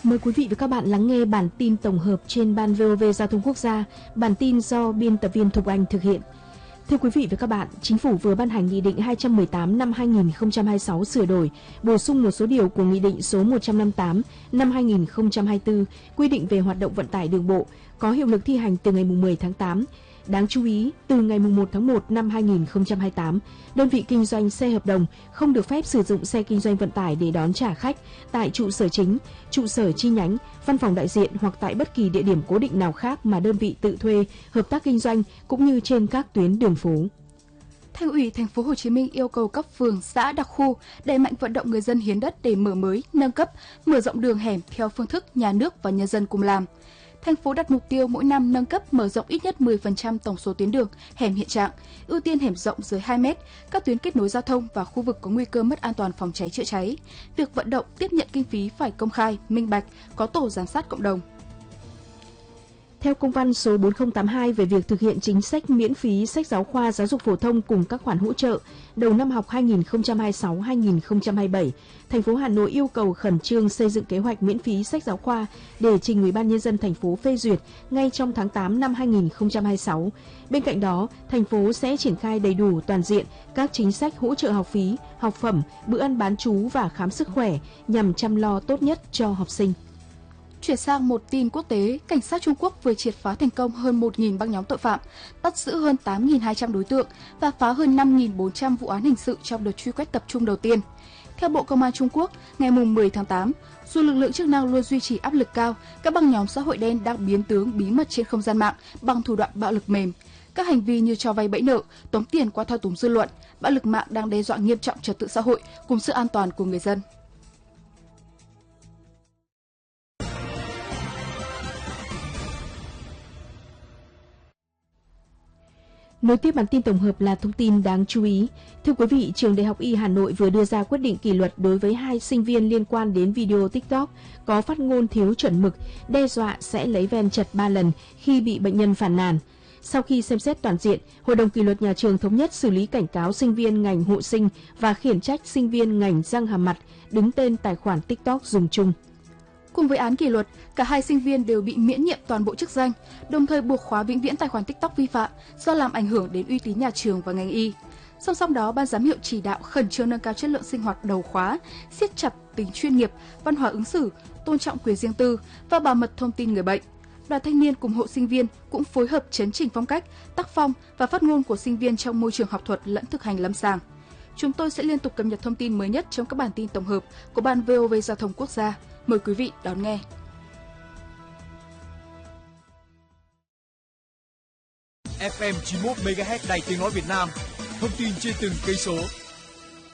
Mời quý vị và các bạn lắng nghe bản tin tổng hợp trên Ban VOV Giao thông Quốc gia. Bản tin do biên tập viên Thục Anh thực hiện. Thưa quý vị và các bạn, Chính phủ vừa ban hành Nghị định 218 năm 2026 sửa đổi, bổ sung một số điều của Nghị định số 158 năm 2024 quy định về hoạt động vận tải đường bộ, có hiệu lực thi hành từ ngày 10 tháng 8. Đáng chú ý, từ ngày 1 tháng 1 năm 2028, đơn vị kinh doanh xe hợp đồng không được phép sử dụng xe kinh doanh vận tải để đón trả khách tại trụ sở chính, trụ sở chi nhánh, văn phòng đại diện hoặc tại bất kỳ địa điểm cố định nào khác mà đơn vị tự thuê, hợp tác kinh doanh cũng như trên các tuyến đường phố. Thành ủy Thành phố Hồ Chí Minh yêu cầu các phường, xã, đặc khu đẩy mạnh vận động người dân hiến đất để mở mới, nâng cấp, mở rộng đường hẻm theo phương thức nhà nước và nhân dân cùng làm. Thành phố đặt mục tiêu mỗi năm nâng cấp mở rộng ít nhất 10% tổng số tuyến đường, hẻm hiện trạng, ưu tiên hẻm rộng dưới 2 m, các tuyến kết nối giao thông và khu vực có nguy cơ mất an toàn phòng cháy chữa cháy. Việc vận động tiếp nhận kinh phí phải công khai, minh bạch, có tổ giám sát cộng đồng. Theo công văn số 4082 về việc thực hiện chính sách miễn phí sách giáo khoa giáo dục phổ thông cùng các khoản hỗ trợ đầu năm học 2026-2027, thành phố Hà Nội yêu cầu khẩn trương xây dựng kế hoạch miễn phí sách giáo khoa để trình Ủy ban nhân dân thành phố phê duyệt ngay trong tháng 8 năm 2026. Bên cạnh đó, thành phố sẽ triển khai đầy đủ toàn diện các chính sách hỗ trợ học phí, học phẩm, bữa ăn bán trú và khám sức khỏe nhằm chăm lo tốt nhất cho học sinh. Chuyển sang một tin quốc tế, cảnh sát Trung Quốc vừa triệt phá thành công hơn 1.000 băng nhóm tội phạm, bắt giữ hơn 8.200 đối tượng và phá hơn 5.400 vụ án hình sự trong đợt truy quét tập trung đầu tiên. Theo Bộ Công an Trung Quốc, ngày 10 tháng 8, dù lực lượng chức năng luôn duy trì áp lực cao, các băng nhóm xã hội đen đang biến tướng bí mật trên không gian mạng bằng thủ đoạn bạo lực mềm. Các hành vi như cho vay bẫy nợ, tống tiền qua thao túng dư luận, bạo lực mạng đang đe dọa nghiêm trọng trật tự xã hội cùng sự an toàn của người dân. Nối tiếp bản tin tổng hợp là thông tin đáng chú ý. Thưa quý vị, Trường Đại học Y Hà Nội vừa đưa ra quyết định kỷ luật đối với 2 sinh viên liên quan đến video TikTok có phát ngôn thiếu chuẩn mực, đe dọa sẽ lấy ven chật 3 lần khi bị bệnh nhân phàn nàn. Sau khi xem xét toàn diện, Hội đồng kỷ luật nhà trường thống nhất xử lý cảnh cáo sinh viên ngành hộ sinh và khiển trách sinh viên ngành răng hàm mặt đứng tên tài khoản TikTok dùng chung. Cùng với án kỷ luật, cả 2 sinh viên đều bị miễn nhiệm toàn bộ chức danh, đồng thời buộc khóa vĩnh viễn tài khoản TikTok vi phạm do làm ảnh hưởng đến uy tín nhà trường và ngành y. Song song đó, ban giám hiệu chỉ đạo khẩn trương nâng cao chất lượng sinh hoạt đầu khóa, siết chặt tính chuyên nghiệp, văn hóa ứng xử, tôn trọng quyền riêng tư và bảo mật thông tin người bệnh. Đoàn thanh niên cùng hội sinh viên cũng phối hợp chấn chỉnh phong cách, tác phong và phát ngôn của sinh viên trong môi trường học thuật lẫn thực hành lâm sàng. Chúng tôi sẽ liên tục cập nhật thông tin mới nhất trong các bản tin tổng hợp của Ban VOV Giao thông Quốc gia. Mời quý vị đón nghe. FM 91 MHz Đài Tiếng nói Việt Nam. Thông tin trên từng cây số,